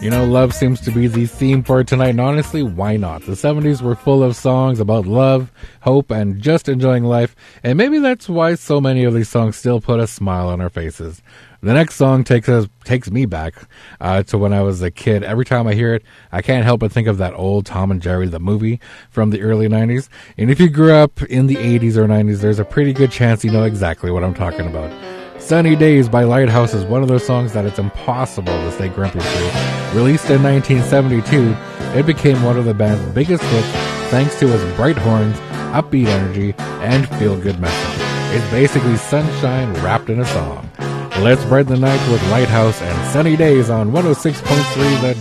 Love seems to be the theme for tonight, and honestly, why not? The 70s were full of songs about love, hope, and just enjoying life, and maybe that's why so many of these songs still put a smile on our faces. The next song takes me back to when I was a kid. Every time I hear it, I can't help but think of that old Tom and Jerry, the movie from the early 90s. And if you grew up in the 80s or 90s, there's a pretty good chance you know exactly what I'm talking about. Sunny Days by Lighthouse is one of those songs that it's impossible to stay grumpy to. Released in 1972, it became one of the band's biggest hits thanks to its bright horns, upbeat energy, and feel-good message. It's basically sunshine wrapped in a song. Let's brighten the night with Lighthouse and Sunny Days on 106.3 The